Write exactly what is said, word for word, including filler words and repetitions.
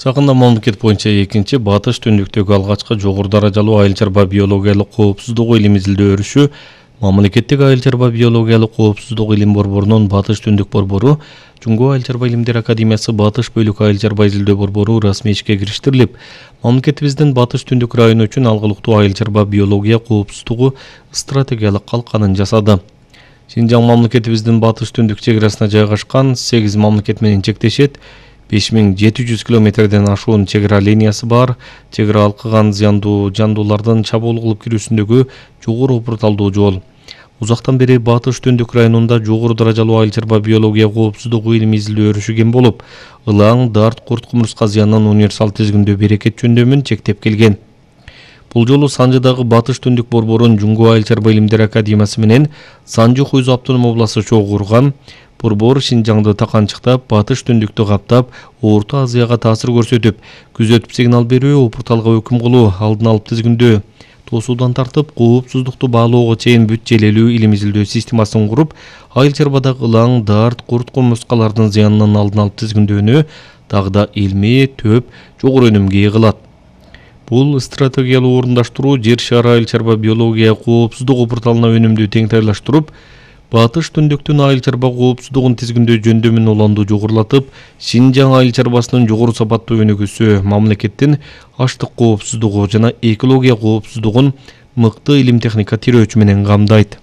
Жакында мамлекет боюнча экинчи батыш түндүктөгү алгачкы жогору даражалуу айыл чарба биологиялык коопсуздугу илимибизде өрүшү мамлекеттик айыл чарба биологиялык коопсуздук илим борборунун батыш түндүк борбору Жуңгу айыл чарба илимдер академиясы батыш бөлүк айыл чарба изилдөө борбору расмий ишке кириштирилип, мамлекетибиздин батыш түндүк району үчүн алгылыктуу айыл чарба биология коопсуздугу стратегиялык калканын жасады. Шинжаң мамлекетибиздин батыш түндүк чек арасына жайгашкан сегиз мамлекет менен чектешет. беш миң жети жүз километрден ашуун чек ара линиясы бар. Чек ара алкыган зыяндуу жандуулардын чабуул кылып кирүүсүндөгү жогору опурталдуу жол. Узактан бери батыш түндүк районунда жогору даражалуу айыл чарба биология коопсуздугу илимий изилдөө өрүшү кем болуп, ылаң, дарт, курт кумурска зыянын универсал тизгиндөө берекет жөндөмүн чектеп келген. Бул жолу Санжыдагы батыш түндүк борборун Жуңгу айыл чарба илимдер академиясы менен Санжы Хуйзу автоном областы чогурган. Борбор Шинжаңды таканчыктап, батыш түндүктү каптап, Орто Азияга таасир көрсөтүп, күзөтүп сигнал берүү, опурталга өкүм кылуу, алдын алып тизгиндөө, тоосуудан тартып, коопсуздукту баалоого чейин бүт желелүү илим изилдөө системасын куруп, айыл чарбадагы ылаң, дарт, курт кумурскалардын зыянынын алдын алып тизгиндөөнү дагы да илмий, төп, жогору өнүмгө ээ кылат. Бул стратегиялуу орундаштыруу жер шары айыл чарба биология коопсуздук опурталына өнүмдү теңтайлаштырып, батыш түндүктүн айыл чарба коопсуздугун тизгиндөө жөндөмүн уланду жогорулатып, Шинжаң айыл чарбасынын жогору сапаттуу өнүгүүсү, мамлекеттин аштык коопсуздугу жана экология коопсуздугун мыкты илим техника тирөөчү менен камдайт.